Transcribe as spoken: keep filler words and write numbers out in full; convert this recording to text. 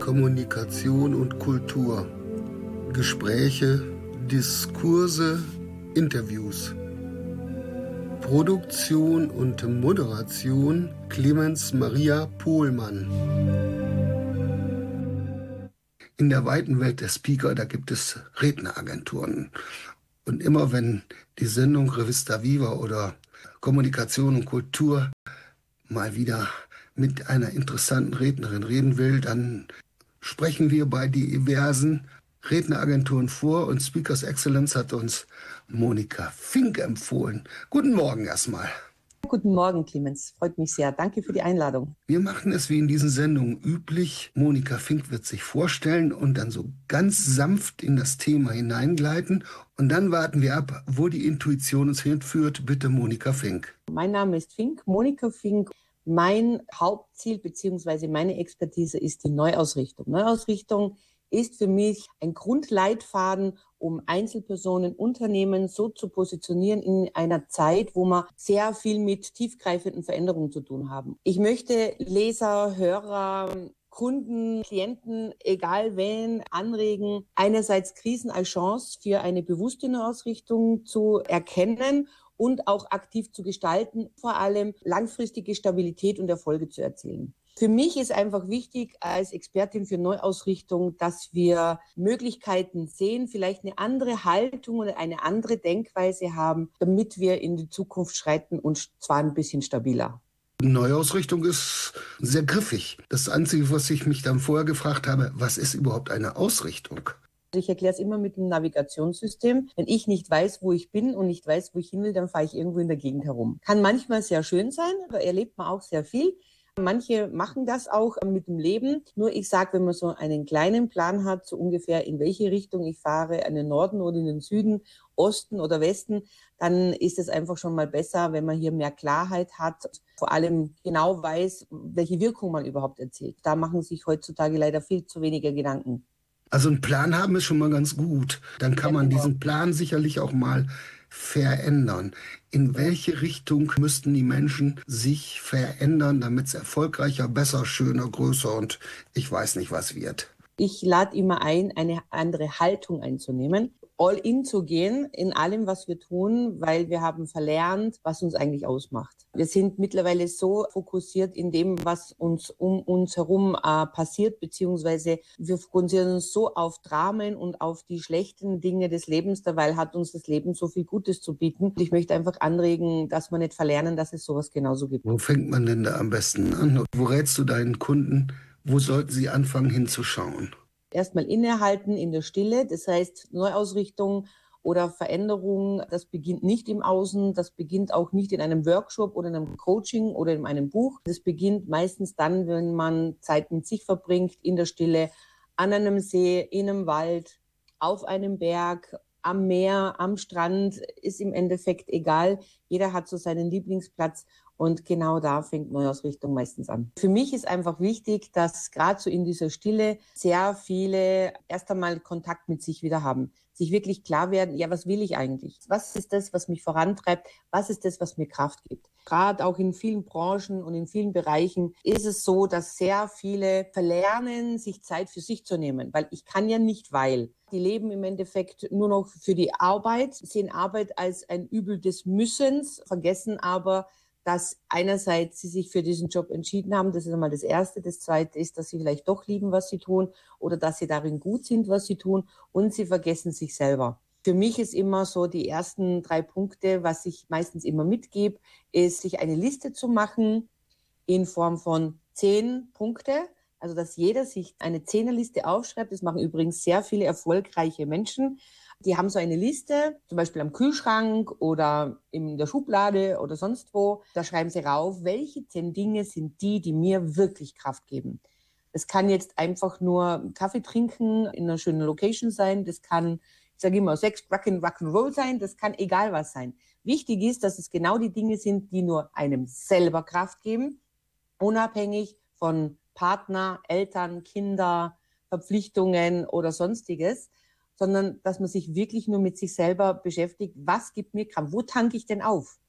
Kommunikation und Kultur. Gespräche, Diskurse, Interviews. Produktion und Moderation Clemens Maria Pohlmann. In der weiten Welt der Speaker, da gibt es Redneragenturen. Und immer wenn die Sendung Revista Viva oder Kommunikation und Kultur mal wieder mit einer interessanten Rednerin reden will, dann sprechen wir bei diversen Redneragenturen vor und Speakers Excellence hat uns Monika Fink empfohlen. Guten Morgen erstmal. Guten Morgen, Clemens. Freut mich sehr. Danke für die Einladung. Wir machen es wie in diesen Sendungen üblich. Monika Fink wird sich vorstellen und dann so ganz sanft in das Thema hineingleiten. Und dann warten wir ab, wo die Intuition uns hinführt. Bitte, Monika Fink. Mein Name ist Fink, Monika Fink. Mein Hauptziel bzw. meine Expertise ist die Neuausrichtung. Neuausrichtung ist für mich ein Grundleitfaden, um Einzelpersonen, Unternehmen so zu positionieren in einer Zeit, wo wir sehr viel mit tiefgreifenden Veränderungen zu tun haben. Ich möchte Leser, Hörer, Kunden, Klienten, egal wen, anregen, einerseits Krisen als Chance für eine bewusste Neuausrichtung zu erkennen und auch aktiv zu gestalten, vor allem langfristige Stabilität und Erfolge zu erzielen. Für mich ist einfach wichtig als Expertin für Neuausrichtung, dass wir Möglichkeiten sehen, vielleicht eine andere Haltung oder eine andere Denkweise haben, damit wir in die Zukunft schreiten und zwar ein bisschen stabiler. Neuausrichtung ist sehr griffig. Das Einzige, was ich mich dann vorher gefragt habe, was ist überhaupt eine Ausrichtung? Ich erkläre es immer mit dem Navigationssystem. Wenn ich nicht weiß, wo ich bin und nicht weiß, wo ich hin will, dann fahre ich irgendwo in der Gegend herum. Kann manchmal sehr schön sein, da erlebt man auch sehr viel. Manche machen das auch mit dem Leben. Nur ich sage, wenn man so einen kleinen Plan hat, so ungefähr in welche Richtung ich fahre, in den Norden oder in den Süden, Osten oder Westen, dann ist es einfach schon mal besser, wenn man hier mehr Klarheit hat, vor allem genau weiß, welche Wirkung man überhaupt erzielt. Da machen sich heutzutage leider viel zu wenige Gedanken. Also einen Plan haben ist schon mal ganz gut. Dann kann Ja, man genau. diesen Plan sicherlich auch mal verändern. In welche Richtung müssten die Menschen sich verändern, damit es erfolgreicher, besser, schöner, größer und ich weiß nicht was wird? Ich lade immer ein, eine andere Haltung einzunehmen, all in zu gehen in allem, was wir tun, weil wir haben verlernt, was uns eigentlich ausmacht. Wir sind mittlerweile so fokussiert in dem, was uns um uns herum äh, passiert, beziehungsweise wir fokussieren uns so auf Dramen und auf die schlechten Dinge des Lebens, dabei hat uns das Leben so viel Gutes zu bieten. Ich möchte einfach anregen, dass wir nicht verlernen, dass es sowas genauso gibt. Wo fängt man denn da am besten an? Wo rätst du deinen Kunden, wo sollten sie anfangen hinzuschauen? Erstmal innehalten in der Stille, das heißt Neuausrichtung oder Veränderung, das beginnt nicht im Außen, das beginnt auch nicht in einem Workshop oder in einem Coaching oder in einem Buch. Das beginnt meistens dann, wenn man Zeit mit sich verbringt, in der Stille, an einem See, in einem Wald, auf einem Berg, am Meer, am Strand, ist im Endeffekt egal. Jeder hat so seinen Lieblingsplatz. Und genau da fängt Neuausrichtung meistens an. Für mich ist einfach wichtig, dass gerade so in dieser Stille sehr viele erst einmal Kontakt mit sich wieder haben. Sich wirklich klar werden, ja, was will ich eigentlich? Was ist das, was mich vorantreibt? Was ist das, was mir Kraft gibt? Gerade auch in vielen Branchen und in vielen Bereichen ist es so, dass sehr viele verlernen, sich Zeit für sich zu nehmen. Weil ich kann ja nicht, weil. Die leben im Endeffekt nur noch für die Arbeit, sehen Arbeit als ein Übel des Müssens, vergessen aber, dass einerseits sie sich für diesen Job entschieden haben, das ist einmal das Erste. Das Zweite ist, dass sie vielleicht doch lieben, was sie tun oder dass sie darin gut sind, was sie tun und sie vergessen sich selber. Für mich ist immer so die ersten drei Punkte, was ich meistens immer mitgebe, ist, sich eine Liste zu machen in Form von zehn Punkte. Also, dass jeder sich eine Zehnerliste aufschreibt. Das machen übrigens sehr viele erfolgreiche Menschen. Die haben so eine Liste, zum Beispiel am Kühlschrank oder in der Schublade oder sonst wo. Da schreiben sie rauf, welche zehn Dinge sind die, die mir wirklich Kraft geben. Das kann jetzt einfach nur Kaffee trinken in einer schönen Location sein. Das kann, ich sage immer, Sex, Rock'n, Rock'n'Roll sein. Das kann egal was sein. Wichtig ist, dass es genau die Dinge sind, die nur einem selber Kraft geben, unabhängig von Partner, Eltern, Kinder, Verpflichtungen oder sonstiges, sondern dass man sich wirklich nur mit sich selber beschäftigt. Was gibt mir Kraft? Wo tanke ich denn auf?